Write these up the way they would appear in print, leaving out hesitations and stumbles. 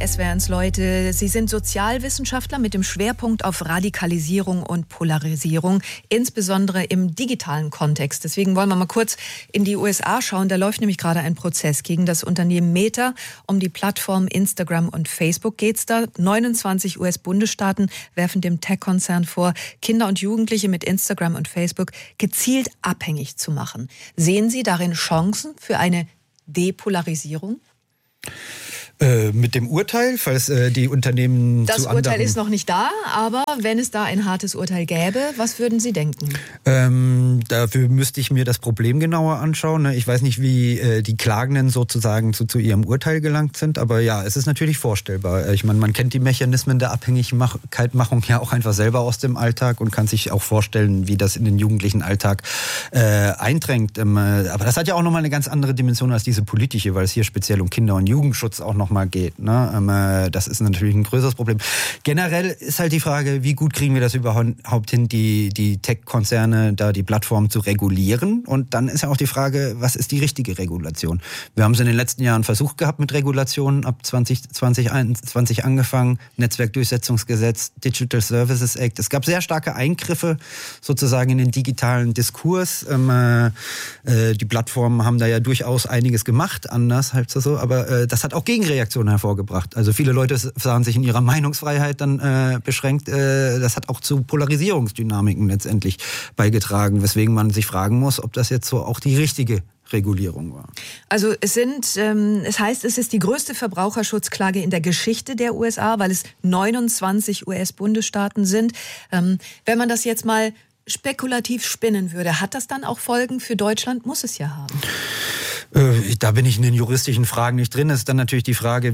SWR1 Leute. Sie sind Sozialwissenschaftler mit dem Schwerpunkt auf Radikalisierung und Polarisierung, insbesondere im digitalen Kontext. Deswegen wollen wir mal kurz in die USA schauen. Da läuft nämlich gerade ein Prozess gegen das Unternehmen Meta. Um die Plattform Instagram und Facebook geht's da. 29 US-Bundesstaaten werfen dem Tech-Konzern vor, Kinder und Jugendliche mit Instagram und Facebook gezielt abhängig zu machen. Sehen Sie darin Chancen für eine Depolarisierung? Mit dem Urteil, falls die Unternehmen Das Urteil ist noch nicht da, aber wenn es da ein hartes Urteil gäbe, was würden Sie denken? Dafür müsste ich mir das Problem genauer anschauen. Ich weiß nicht, wie die Klagenden sozusagen zu ihrem Urteil gelangt sind, aber ja, es ist natürlich vorstellbar. Ich meine, man kennt die Mechanismen der Abhängigkeitmachung ja auch einfach selber aus dem Alltag und kann sich auch vorstellen, wie das in den jugendlichen Alltag eindrängt. Aber das hat ja auch nochmal eine ganz andere Dimension als diese politische, weil es hier speziell um Kinder- und Jugendschutz auch noch mal geht. Ne? Das ist natürlich ein größeres Problem. Generell ist halt die Frage, wie gut kriegen wir das überhaupt hin, die Tech-Konzerne, da die Plattformen zu regulieren? Und dann ist ja auch die Frage, was ist die richtige Regulation? Wir haben es in den letzten Jahren versucht gehabt mit Regulationen, ab 2021 angefangen, Netzwerkdurchsetzungsgesetz, Digital Services Act. Es gab sehr starke Eingriffe sozusagen in den digitalen Diskurs. Die Plattformen haben da ja durchaus einiges gemacht, anders halt so, aber das hat auch Gegenreaktionen hervorgebracht. Also viele Leute sahen sich in ihrer Meinungsfreiheit dann beschränkt. Das hat auch zu Polarisierungsdynamiken letztendlich beigetragen, weswegen man sich fragen muss, ob das jetzt so auch die richtige Regulierung war. Also es heißt, es ist die größte Verbraucherschutzklage in der Geschichte der USA, weil es 29 US-Bundesstaaten sind. Wenn man das jetzt mal spekulativ spinnen würde, hat das dann auch Folgen für Deutschland? Muss es ja haben. Da bin ich in den juristischen Fragen nicht drin. Es ist dann natürlich die Frage,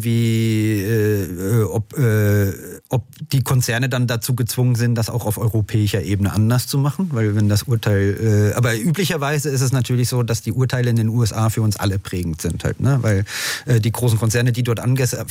ob die Konzerne dann dazu gezwungen sind, das auch auf europäischer Ebene anders zu machen. Weil wenn das Urteil, aber üblicherweise ist es natürlich so, dass die Urteile in den USA für uns alle prägend sind halt, ne? Weil die großen Konzerne, die dort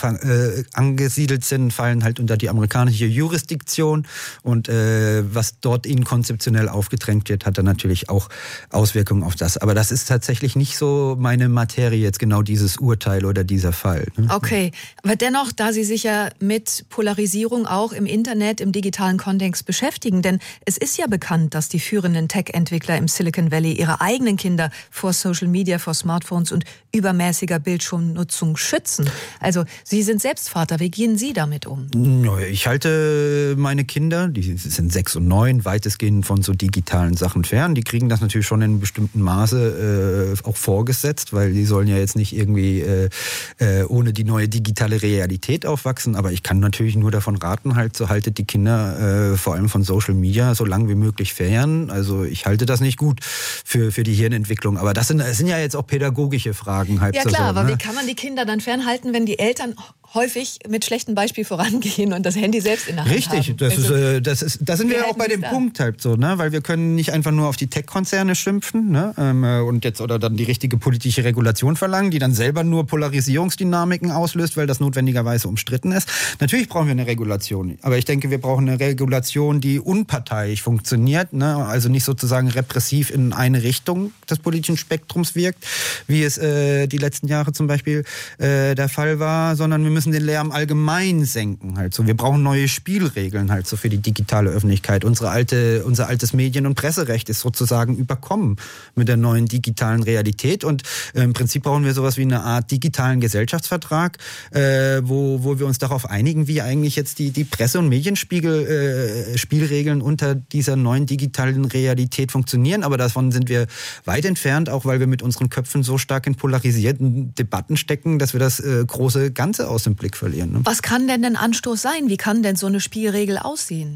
angesiedelt sind, fallen halt unter die amerikanische Jurisdiktion und was dort ihnen konzeptionell aufgedrängt wird, hat dann natürlich auch Auswirkungen auf das. Aber das ist tatsächlich nicht so meine Materie jetzt genau dieses Urteil oder dieser Fall. Ne? Okay, aber dennoch, da Sie sich ja mit Polarisierung auch im Internet, im digitalen Kontext beschäftigen, denn es ist ja bekannt, dass die führenden Tech-Entwickler im Silicon Valley ihre eigenen Kinder vor Social Media, vor Smartphones und übermäßiger Bildschirmnutzung schützen. Also Sie sind selbst Vater, wie gehen Sie damit um? Ich halte meine Kinder, die sind 6 und 9, weitestgehend von so digitalen Sachen fern. Die kriegen das natürlich schon in einem bestimmten Maße auch vorgesetzt, weil die sollen ja jetzt nicht irgendwie ohne die neue digitale Realität aufwachsen. Aber ich kann natürlich nur davon raten, haltet die Kinder vor allem von Social Media so lang wie möglich fern. Also ich halte das nicht gut für die Hirnentwicklung. Aber das sind ja jetzt auch pädagogische Fragen. Ja klar, aber wie kann man die Kinder dann fernhalten, wenn die Eltern häufig mit schlechtem Beispiel vorangehen und das Handy selbst in der Hand haben? Richtig, da sind wir ja auch bei dem Punkt halt so, ne? Weil wir können nicht einfach nur auf die Tech-Konzerne schimpfen, ne? Und jetzt oder dann die richtige politische Regulation verlangen, die dann selber nur Polarisierungsdynamiken auslöst, weil das notwendigerweise umstritten ist. Natürlich brauchen wir eine Regulation, aber ich denke, wir brauchen eine Regulation, die unparteiisch funktioniert, ne? Also nicht sozusagen repressiv in eine Richtung des politischen Spektrums wirkt, wie es die letzten Jahre zum Beispiel der Fall war, sondern wir müssen den Lärm allgemein senken halt so. Wir brauchen neue Spielregeln halt so für die digitale Öffentlichkeit. Unser altes Medien- und Presserecht ist sozusagen überkommen mit der neuen digitalen Realität und im Prinzip brauchen wir sowas wie eine Art digitalen Gesellschaftsvertrag, wo wir uns darauf einigen, wie eigentlich jetzt die Presse- und Medienspielregeln unter dieser neuen digitalen Realität funktionieren. Aber davon sind wir weit entfernt, auch weil wir mit unseren Köpfen so stark in polarisierten Debatten stecken, dass wir das große Ganze aus dem Blick verlieren. Ne? Was kann denn ein Anstoß sein? Wie kann denn so eine Spielregel aussehen?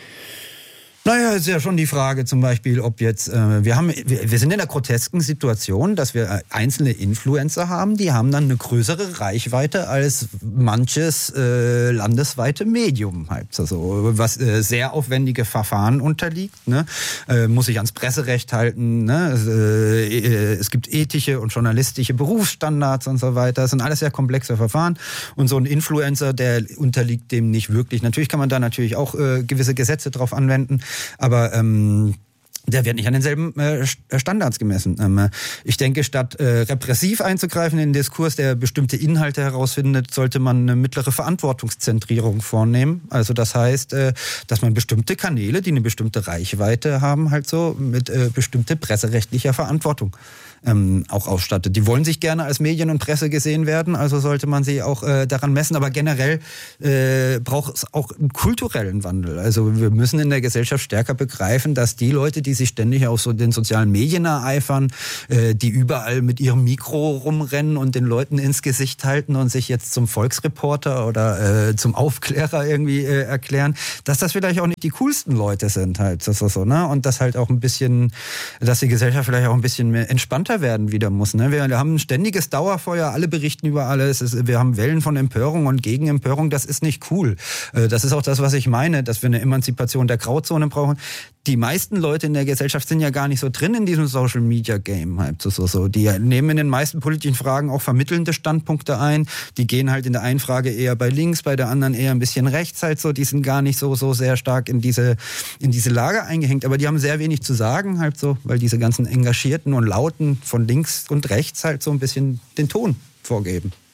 Naja, ist ja schon die Frage zum Beispiel, ob jetzt, wir sind in der grotesken Situation, dass wir einzelne Influencer haben, die haben dann eine größere Reichweite als manches landesweite Medium halt. Also, was sehr aufwendige Verfahren unterliegt, ne? Muss sich ans Presserecht halten, ne? Es gibt ethische und journalistische Berufsstandards und so weiter. Das sind alles sehr komplexe Verfahren und so ein Influencer, der unterliegt dem nicht wirklich. Natürlich kann man da natürlich auch gewisse Gesetze drauf anwenden, aber der wird nicht an denselben Standards gemessen. Ich denke, statt repressiv einzugreifen in den Diskurs, der bestimmte Inhalte herausfindet, sollte man eine mittlere Verantwortungszentrierung vornehmen. Also das heißt, dass man bestimmte Kanäle, die eine bestimmte Reichweite haben, halt so mit bestimmte presserechtlicher Verantwortung auch ausstattet. Die wollen sich gerne als Medien und Presse gesehen werden, also sollte man sie auch daran messen. Aber generell braucht es auch einen kulturellen Wandel. Also wir müssen in der Gesellschaft stärker begreifen, dass die Leute, die sich ständig auf so den sozialen Medien ereifern, die überall mit ihrem Mikro rumrennen und den Leuten ins Gesicht halten und sich jetzt zum Volksreporter oder zum Aufklärer irgendwie erklären, dass das vielleicht auch nicht die coolsten Leute sind halt. So, ne? Und dass halt auch ein bisschen, dass die Gesellschaft vielleicht auch ein bisschen mehr entspannter werden wieder muss. Ne? Wir haben ein ständiges Dauerfeuer, alle berichten über alles, wir haben Wellen von Empörung und Gegenempörung, das ist nicht cool. Das ist auch das, was ich meine, dass wir eine Emanzipation der Grauzone brauchen. Die meisten Leute in der Gesellschaft sind ja gar nicht so drin in diesem Social-Media-Game. Halt so. Die nehmen in den meisten politischen Fragen auch vermittelnde Standpunkte ein. Die gehen halt in der einen Frage eher bei links, bei der anderen eher ein bisschen rechts halt so. Die sind gar nicht so sehr stark in diese Lager eingehängt. Aber die haben sehr wenig zu sagen halt so, weil diese ganzen Engagierten und Lauten von links und rechts halt so ein bisschen den Ton vorgeben.